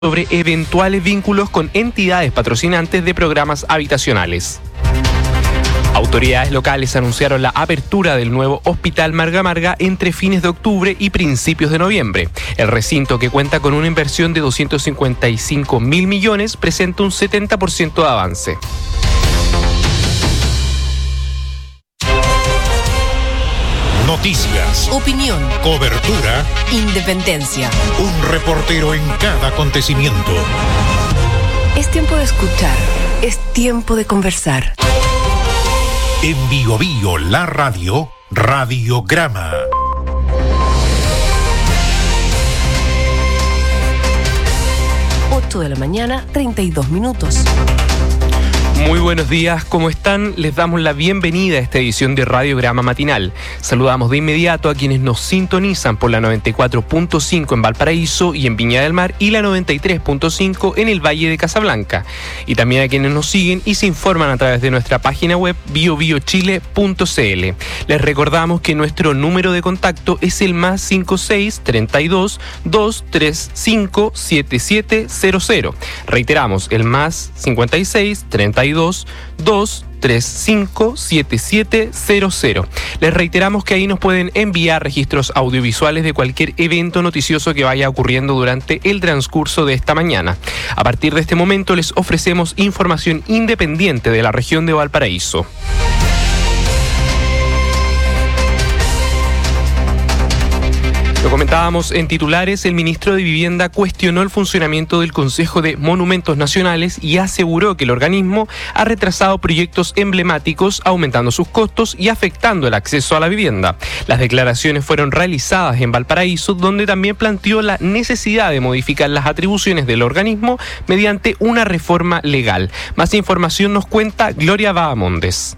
sobre eventuales vínculos con entidades patrocinantes de programas habitacionales. Autoridades locales anunciaron la apertura del nuevo Hospital Marga Marga entre fines de octubre y principios de noviembre. El recinto, que cuenta con una inversión de 255.000 millones, presenta un 70% de avance. Noticias, opinión, cobertura, independencia. Un reportero en cada acontecimiento. Es tiempo de escuchar, es tiempo de conversar. En Bio Bio, la radio, Radiograma. De la mañana, 32 minutos. Muy buenos días, ¿cómo están? Les damos la bienvenida a esta edición de Radiograma Matinal. Saludamos de inmediato a quienes nos sintonizan por la 94.5 en Valparaíso y en Viña del Mar y la 93.5 en el Valle de Casablanca. Y también a quienes nos siguen y se informan a través de nuestra página web biobiochile.cl. Les recordamos que nuestro número de contacto es el +56 32 235 7700. Reiteramos, el +56 32 235 7700. Les reiteramos que ahí nos pueden enviar registros audiovisuales de cualquier evento noticioso que vaya ocurriendo durante el transcurso de esta mañana. A partir de este momento les ofrecemos información independiente de la región de Valparaíso. Lo comentábamos en titulares, el ministro de Vivienda cuestionó el funcionamiento del Consejo de Monumentos Nacionales y aseguró que el organismo ha retrasado proyectos emblemáticos, aumentando sus costos y afectando el acceso a la vivienda. Las declaraciones fueron realizadas en Valparaíso, donde también planteó la necesidad de modificar las atribuciones del organismo mediante una reforma legal. Más información nos cuenta Gloria Bahamondes.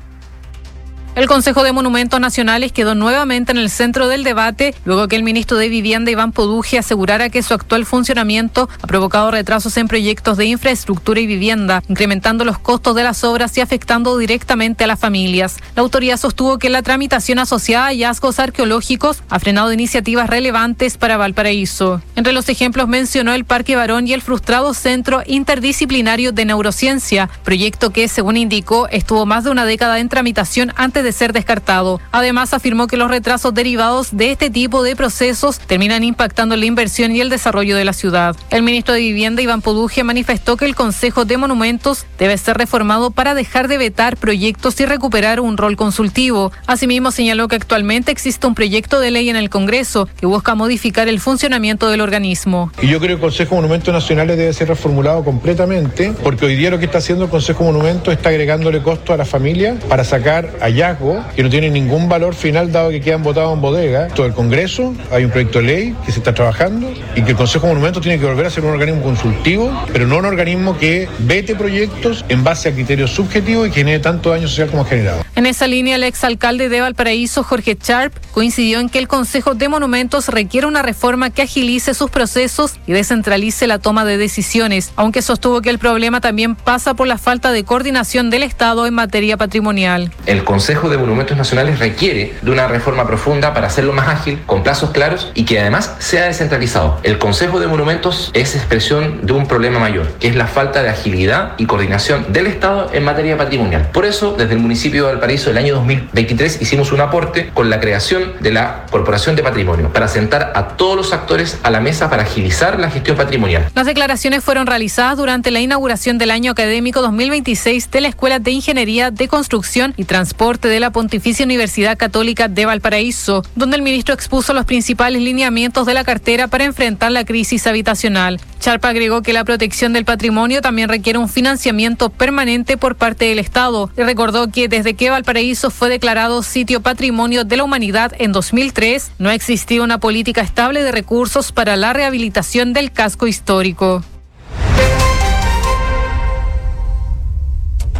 El Consejo de Monumentos Nacionales quedó nuevamente en el centro del debate luego que el ministro de Vivienda, Iván Poduje, asegurara que su actual funcionamiento ha provocado retrasos en proyectos de infraestructura y vivienda, incrementando los costos de las obras y afectando directamente a las familias. La autoridad sostuvo que la tramitación asociada a hallazgos arqueológicos ha frenado iniciativas relevantes para Valparaíso. Entre los ejemplos mencionó el Parque Barón y el frustrado Centro Interdisciplinario de Neurociencia, proyecto que, según indicó, estuvo más de una década en tramitación antes de ser descartado. Además, afirmó que los retrasos derivados de este tipo de procesos terminan impactando la inversión y el desarrollo de la ciudad. El ministro de Vivienda, Iván Poduje, manifestó que el Consejo de Monumentos debe ser reformado para dejar de vetar proyectos y recuperar un rol consultivo. Asimismo, señaló que actualmente existe un proyecto de ley en el Congreso que busca modificar el funcionamiento del organismo. Y yo creo que el Consejo de Monumentos Nacionales debe ser reformulado completamente, porque hoy día lo que está haciendo el Consejo de Monumentos está agregándole costo a la familia para sacar hallazgos que no tienen ningún valor final dado que quedan botados en bodega. Todo el Congreso, hay un proyecto de ley que se está trabajando y que el Consejo de Monumentos tiene que volver a ser un organismo consultivo, pero no un organismo que vete proyectos en base a criterios subjetivos y que genere tanto daño social como ha generado. En esa línea, el exalcalde de Valparaíso, Jorge Sharp, coincidió en que el Consejo de Monumentos requiere una reforma que agilice sus procesos y descentralice la toma de decisiones, aunque sostuvo que el problema también pasa por la falta de coordinación del Estado en materia patrimonial. El Consejo de Monumentos Nacionales requiere de una reforma profunda para hacerlo más ágil, con plazos claros y que además sea descentralizado. El Consejo de Monumentos es expresión de un problema mayor, que es la falta de agilidad y coordinación del Estado en materia patrimonial. Por eso, desde el municipio de Valparaíso, el año 2023, hicimos un aporte con la creación de la Corporación de Patrimonio para sentar a todos los actores a la mesa para agilizar la gestión patrimonial. Las declaraciones fueron realizadas durante la inauguración del año académico 2026 de la Escuela de Ingeniería de Construcción y Transporte de la Pontificia Universidad Católica de Valparaíso, donde el ministro expuso los principales lineamientos de la cartera para enfrentar la crisis habitacional. Sharp agregó que la protección del patrimonio también requiere un financiamiento permanente por parte del Estado y recordó que desde que Valparaíso fue declarado Sitio Patrimonio de la Humanidad en 2003, no ha existido una política estable de recursos para la rehabilitación del casco histórico.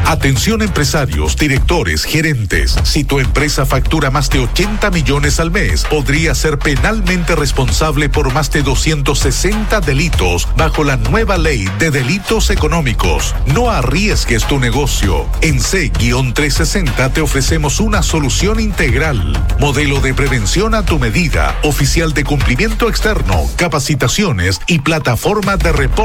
Atención empresarios, directores, gerentes. Si tu empresa factura más de 80 millones al mes, podría ser penalmente responsable por más de 260 delitos bajo la nueva ley de delitos económicos. No arriesgues tu negocio. En C-360 te ofrecemos una solución integral. Modelo de prevención a tu medida, oficial de cumplimiento externo, capacitaciones y plataforma de reporte